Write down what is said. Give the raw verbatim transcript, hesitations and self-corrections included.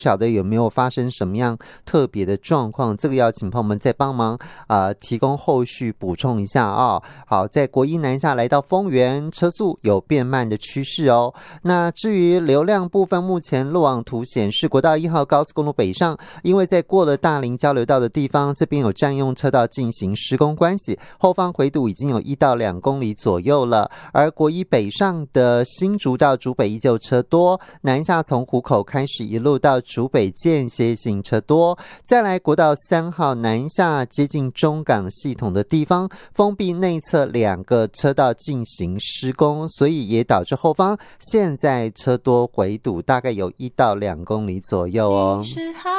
晓得有没有发生什么样特别的状况，这个要请朋友们再帮忙呃提供后续补充一下啊、哦。好，在国一南下来到丰原，车速有变慢的趋势哦。那至于流量部分，目前路网图显示，国道一号高速公路北上，因为在过了大林交流道的地方，这边有占用车道进行施工关系，后方回堵已经有一到两公里左右了。而国一北上的新竹到竹北依旧车多，南下从湖口开始一路到竹北间歇性车多。再来国道三号南下接近中港系统的地方，封闭内侧两个车道进行施工，所以也导致后方现在车多回堵，大概有一到两公里左右哦。